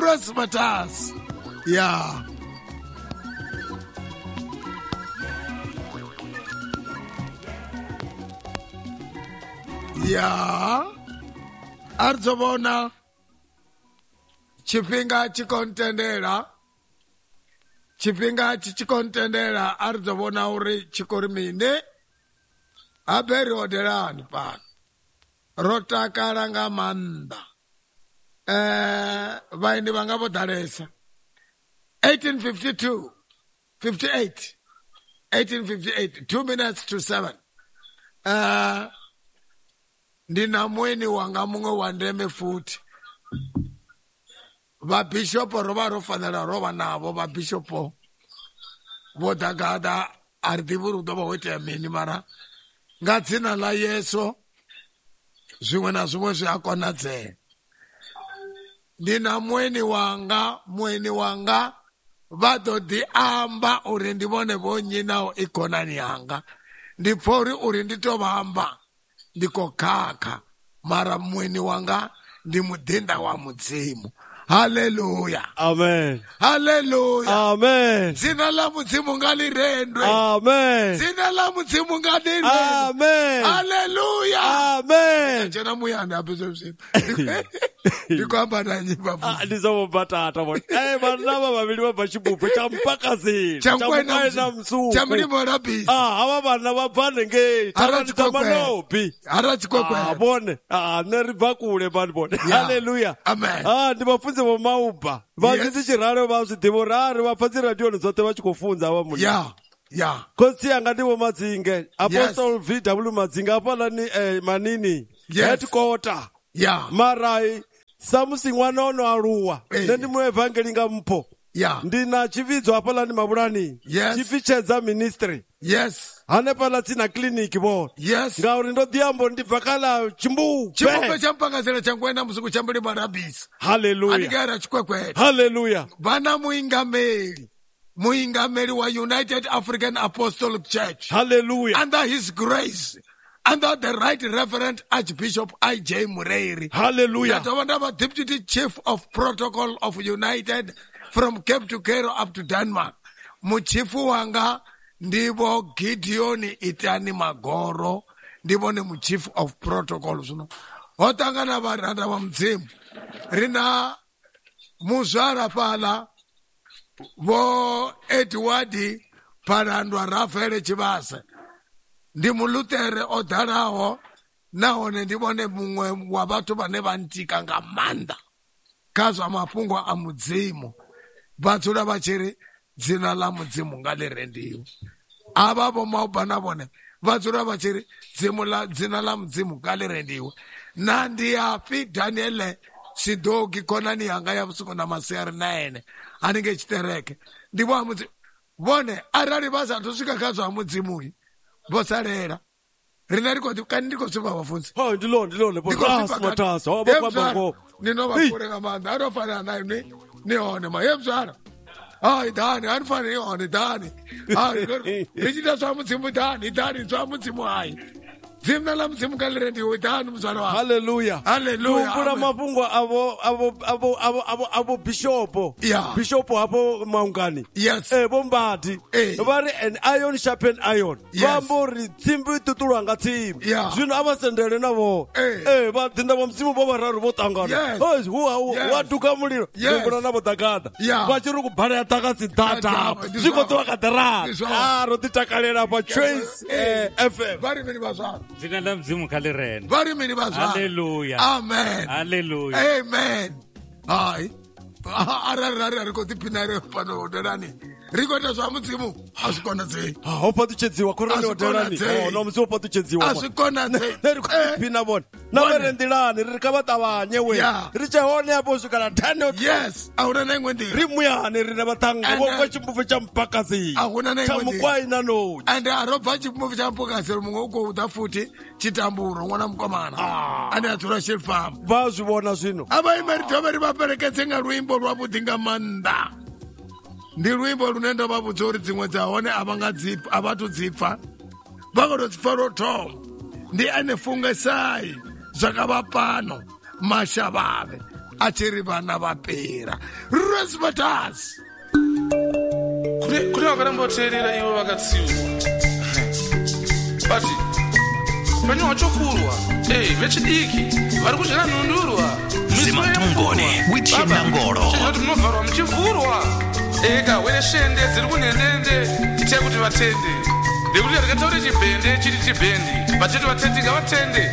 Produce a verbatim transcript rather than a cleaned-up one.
Rosmatas. Yeah. Yeah. Arzobona. Chipinga chikontendera. Chipinga chikontendera. Arzobona uri chikorimine. Aberi oderani pan. Rota karanga manda. Eh, vaindi vangavo daresa. eighteen fifty-two. fifty-eight. eighteen fifty-eight. Two minutes to seven. Uh, ndina mweni wanga mungo wandeme futi. Va bishopo roba rofanela roba navo va bishopo. Vodagada ardiburu doba wete mini mara. Ngatsina la Yesu. Zimwe na zimwe ziyakona dze. Ndina mweni wanga, mweni wanga. Vado di amba uri ndibone bonyina ikonani yanga. Ndipori uri nditoba amba. Ndiko kaka. Mara mweni wanga. Ndimudinda wa mudzimu. Hallelujah. Amen. Hallelujah. Amen. Zina la mudzimu ngali rendwe. Amen. Zina la mudzimu ngali rendwe. Amen. Hallelujah. Amen. Jana muyanda apizo msimu. Ndiko amba na nyipa fuzi. Ah, ndizo mbata ata mwana. Eh, manama mabili wa bashibupu. Champaka zili. Chamkwe na msuku. Chamkwe morabisi. Ah, hawa mana wapane nge. Harachi kwa kwe. Harachi kwa kwe. Ah, bone. Ah, neribaku ule bani bone. Hallelujah. Amen. Ah, ndibafunze wa maupa. Vazizi chirare wa msidivorare. Wafazi radio nizote wachikufunza hawa muli. Yeah. Yeah. Kosi anga ndiwo mazinge. Apostle yes. V W mazinga. Apala ni eh, manini. Yes. Headquarter. Yeah. Marai. Samusi wanono aruwa. Hey. Nendi mwe evangelinga mpo. Yeah. Ndina chividzo apala ni maburani. Yes. Chivicheza ministry. Yes. Hane pala tina clinic bo. Yes. Nga urindo diambo ndipakala chimbu. Chimbu champaka zela changwena msuku chambuli marabisi. Hallelujah. Adigara chukwe kwe. Hallelujah. Bana muingameli. Muingameli wa United African Apostolic Church. Hallelujah. Under his grace. Under the right Reverend Archbishop I J Mureiri. Hallelujah. That Deputy Chief of Protocol of United from Cape to Cairo up to Denmark. Muchifu wanga ndibo Gideon Itani Magoro. Ndibo ni Chief of Protocol. Otanga na baranda wa mzimu. Rina Muzara pala. Vo Edwardi parandwa Rafael Chibase. Ndi mulutere odaraho naone ndibone mumwe wa batu bane bantika ngamanda kazo amafungo amudzimu batsula bachiri dzina la mudzimu ngale rendiwo ababo maubana bone batsula bachiri dzimu la dzina la mudzimu ngale rendiwo nandi afi Daniel sidogi konani yanga ya busuku na masiyari naene aninge chitereke ndibo amudzi bone arari basa tusika kazo amudzimu Bosarera. Rinariko tukandiko suba wafunzi. Oh, ndilo ndilo le botas matas. Oh, baba baba. Nino bakure ngamanda. Arofana na ni nione ma yebzara. Ah, idani, arofana nione dani. Ah, rijita swamu simu dani, dani swamu simu hai. Zimna la msimu kalirendi udani mzalo wa. Hallelujah. Hallelujah. Kuna mafungo abo abo abo abo abo abo bishopo. Yeah. Bishopo abo maungani. Yes. Eh bombati. Eh. Bari an iron sharpen iron. Yes. Bambo ritsimbu tutulanga team. Yeah. Zino abasendele nabo. Eh. Eh ba tinda bamsimu baba raru botangana. Yes. Oh, huwa Yes. watuka muliro. Yes. Ngona nabo takada. Yeah. Bachiru kubhara yatakasi data. Ziko to akadara. Ah, rotitakalera pa Trace eh F M. Bari mini bazwa. Zina la mzimu kalirene. Bari mini bazwa. Hallelujah. Amen. Hallelujah. Amen. Hai. Ararara riko tipinare pano oderani. Riko taswa mudzimu. Asikona ze. Ah, opatu chedziwa korani oderani. Oh, no mzo opatu chedziwa. Asikona ze. Neri kupina bona. Na merendilani rikabatabanye we. Riche hone hapo sukala tano. Yes. Ahuna nengwe ndi. Rimuyane rina batanga kwa chimbufu cha mpakazi. Ahuna nengwe ndi. Chamukwai nano. And aropa chimbufu cha mpakazi mungu uko utafuti chitamburo mwana mkomana. Ah. Ane atura shilfam. Bazu bona zino. Aba imeri toberi baperekeze nga ruimbo rwabudinga manda. Ndi ruimbo runenda babu dzori dzimwe dzaone abangadzipa abatudzipa. Vakotodzipa rotom. Ndi ane funge sai. Zvakava pano. Mashavave. achiri vana vapera. Resmatas kune vakaramboteerera ivo vakatsiurwa bati penyu wachokurwa vechidiki vari kuzvina nhundurwa zimatongone wichinangoro kuti munovharwa muchivhurwa eka wene shende dziri kunhendende ite kuti vatende ndekuti rikataure chibhende chiri chibhendi vachiti vatende ngavatende